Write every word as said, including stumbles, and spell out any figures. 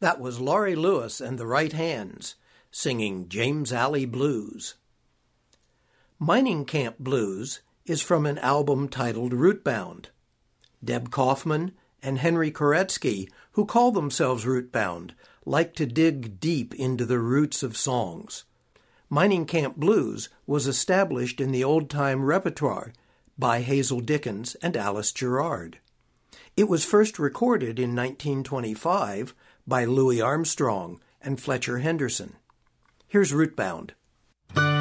That was Laurie Lewis and the Right Hands singing James Alley Blues. Mining Camp Blues is from an album titled Rootbound. Deb Kaufman and Henry Koretsky, who call themselves Rootbound, like to dig deep into the roots of songs. Mining Camp Blues was established in the old-time repertoire by Hazel Dickens and Alice Gerrard. It was first recorded in nineteen twenty-five by Louis Armstrong and Fletcher Henderson. Here's Rootbound.